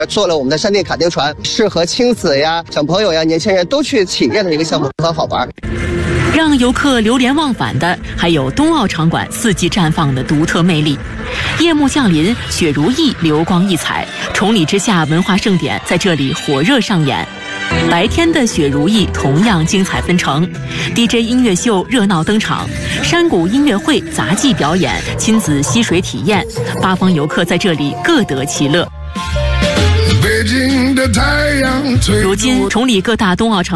做了我们的山地卡丁船，适合亲子呀、小朋友呀、年轻人都去体验的一个项目，很好玩。 让游客流连忘返的还有冬奥场馆四季绽放的独特魅力。夜幕降临，雪如意流光溢彩，崇礼之下文化盛典在这里火热上演。白天的雪如意同样精彩纷呈 ，DJ 音乐秀热闹登场，山谷音乐会、杂技表演、亲子嬉水体验，八方游客在这里各得其乐。如今，崇礼各大冬奥场